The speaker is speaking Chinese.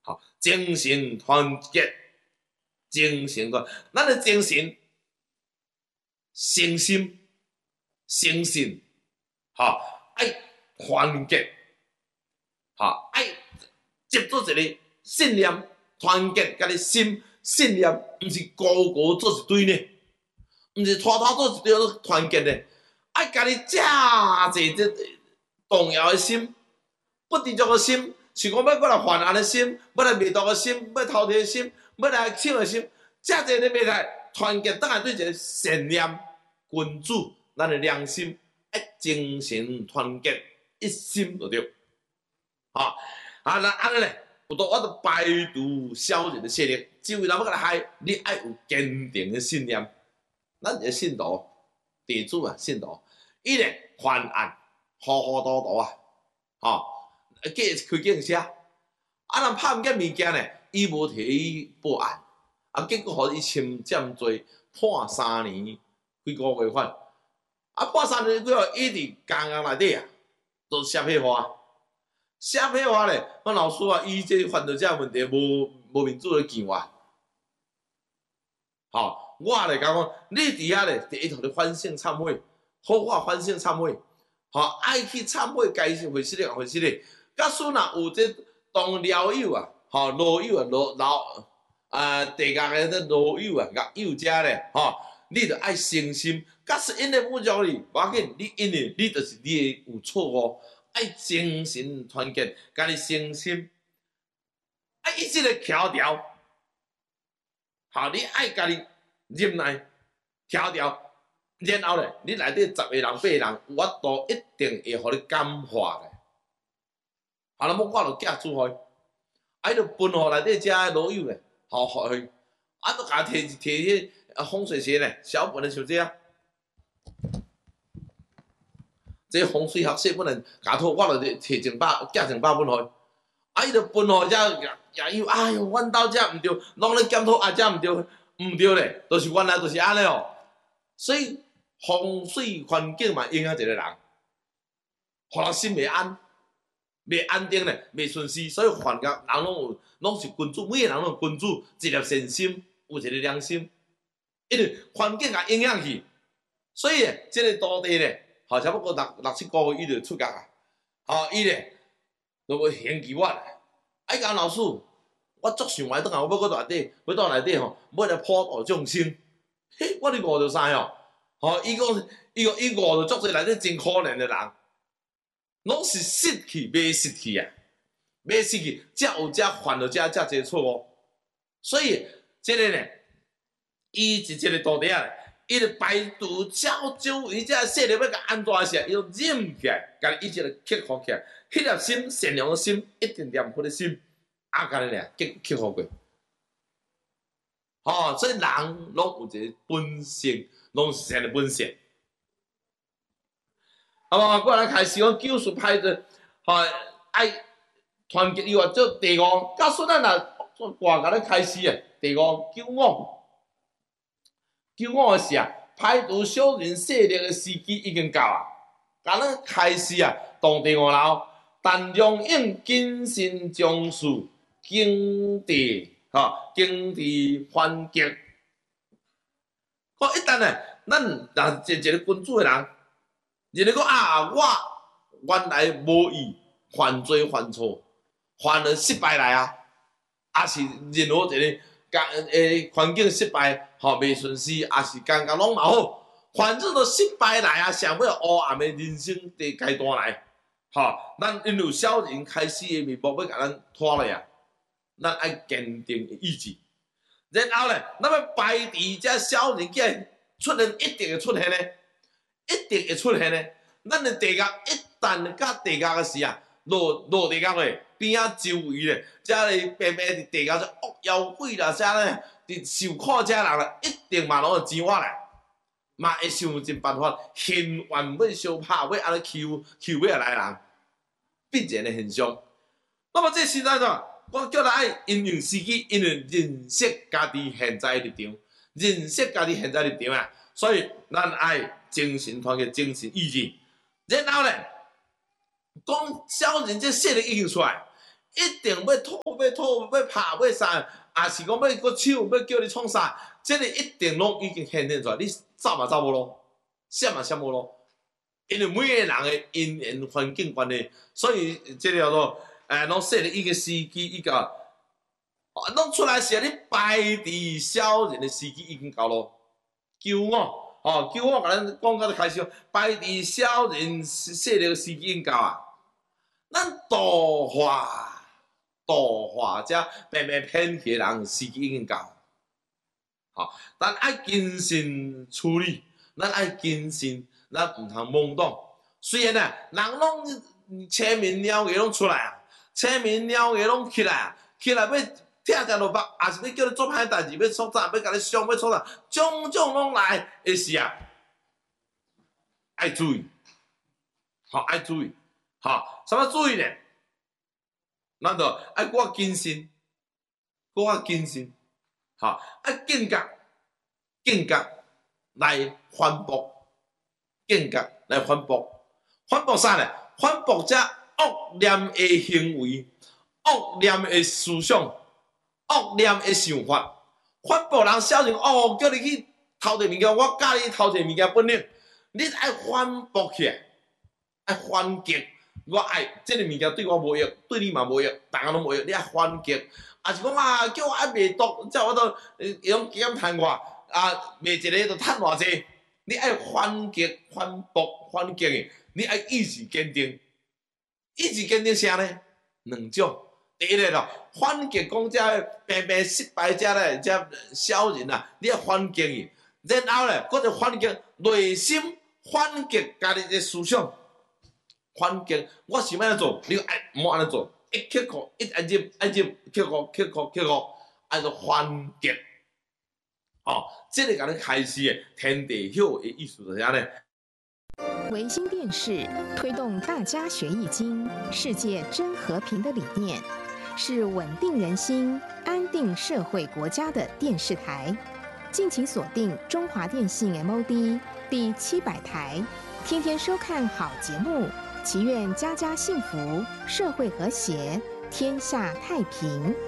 好，精神团结，精神团，咱的精神、诚心、诚信，好，爱团结，好，爱接做一个信念，团结甲你心信念，毋是个个做一堆呢，毋是拖拖做一堆团结呢，爱甲你遮济这动摇的心，不知足的心。是讲要过来犯案的心，要来灭毒的心，要偷摕的心，要来抢的心，遮济你要来团结，当然对一个善念、君主，咱的良心，爱精神团结，一心就对。好，那安尼咧，我就排除小人的势力，只为人要甲你害，你爱有坚定的信念。咱一个信徒，地主啊，信徒，伊咧犯案，糊糊涂涂啊，吼。开警车，人拍毋见物件呢，伊无摕伊报案，结果互伊侵占罪，判3年几个月款，判3年几个月，伊伫监狱内底啊，都写屁话，写屁话咧，我老师啊，伊这犯到这问题，无民主的见我，好，我咧讲，你伫遐咧，第一头咧反省忏悔，好好反省忏悔，好，爱去忏悔，该回事咧，回事咧。假使若有这当寮友啊，吼老友啊，地下的这老友啊，狱友遮咧，吼，你着爱诚心。假使因咧侮辱你，无要紧，你就是你有错误，爱精神团结，家己诚心，爱一直咧调调，好，你爱家己忍耐调调，然后咧，你内底10个人8个人，我都一定会互你感化咧。啊，那么我就寄出去，啊，伊就分互内底遮老友咧，互去，啊，都甲摕迄风水学咧，小本的像这啊，这风水学小本的，甲托我就摕100寄100本去，啊，伊就分互遮也有，哎哟，阮兜遮毋对，拢咧检讨啊，遮毋对，毋对咧，就是原来就是安尼哦，所以风水环境嘛影响一个人，互人心袂安。袂安定咧，袂顺遂，所以凡人拢是君主，每个人拢有君主，一粒善心，有一个良心，因为环境甲影响去，所以即个土地咧，好差不多六七个月伊就出价啊，吼伊咧就要嫌弃我啦，哎讲老师，我足想买倒来，我要搁内底，要到内底吼，要来普度众生，嘿，我哩误着啥哦？吼，伊讲伊误着足侪内底真可怜的人。拢是失去，袂失去啊，袂失去，才有遮犯了遮侪错误。所以，即个呢，伊是即个土地啊，伊就排除小周围遮势力要甲安怎时，伊就忍起来，家己一直克服起来。迄粒心善良的心，一定念佛的心，家己咧克服过。吼，所以人拢有一个本性，拢是善的本性。好嘛，过来开始讲救赎派的，吼爱团结以外，做第5。假使咱若挂甲咱开始啊，第5救我的是啊，排除小人势力的时机已经到啊，甲咱开始啊，动第5楼，但容应谨慎重视，经地经地团结。一旦呢，咱若一个君主的人。人哋讲啊，我原来无意犯罪犯错，犯了失败来啊，也是任何一个环境失败，袂顺遂，也是刚刚拢嘛好，反正都失败来啊，上尾黑暗的人生的阶段来，咱因为小人开始的面目要甲咱拖落啊，咱爱坚定意志，然后咧，咱要排除这小人嘅出现，一定会出现咧。一定会出现的。咱的地价一旦甲地价的时啊，落地价咧，边仔周围咧，遮咧平平伫地价说恶妖鬼啦，遮咧伫受苦遮人啦，一定嘛拢会钱我来，嘛会想尽办法，现愿要相拍，要安尼欺负尾来人，必然的现象。那么这时代呢，我叫咱爱因应时机，因为认识家己现在的立场，认识家己现在的立场啊，所以咱爱。精神团结，精神意志，然后咧，讲小人这势力已经出来， 一定要吐、要拍、要啥，也是讲要个手要叫你创啥，这个一定拢已经显现出来，你走嘛走无咯，闪嘛闪无咯。因为每个人的因缘环境关系，所以这个叫做拢说咧，伊个时机伊个，拢出来时，你拜地小人的时机已经到咯。求我，求我甲咱讲到开始，拜地小人说咧时机已经到啊。咱度化遮白白骗去的人时机已经到，咱爱谨慎处理，咱爱谨慎。咱毋通懵懂，虽然人拢青面鸟个拢出来啊，青面鸟个拢起来要拆掉落目，也是要叫你做歹代志，要创啥，要甲你伤，要创啥，种种拢来的时啊，爱注意，爱注意，啥物注意呢？咱就爱搁较谨慎，爱警觉来反驳。警觉来反驳啥呢？反驳这恶念的行为、恶念的思想、恶念的想法。反驳人小人叫你去偷摕物件，我教你偷摕物件本领，你爱反驳起来，爱反击。我爱这个物件对我无益，对你嘛无益，大家拢无益，你爱反击。也是讲叫我爱卖毒，叫我都用减趁我卖一个就趁偌济。你爱反击、反驳、反击的，你爱意志坚定。意志坚定啥呢？两种。第一个咯，反击讲遮平平失败者咧，遮小人你爱反击伊。然后咧，搁就反击内心，反击家己的思想。反击，我想要安怎做，你爱毋好安尼做。一克服，一爱忍，克服，按照反击。这个甲你开始的天地晓的意思是啥呢？ 维新电视推动大家学易经、世界真和平的理念，是稳定人心、安定社会国家的电视台。敬请锁定中华电信 MOD 第700台，天天收看好节目，祈愿家家幸福，社会和谐，天下太平。